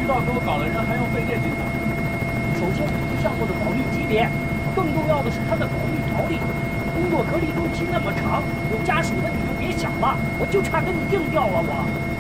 知道给我搞的人还要费电警察。 首先，项目的保密级别，更重要的是它的保密条例。工作隔离周期那么长，有家属的你就别想了，我就差跟你硬掉了我。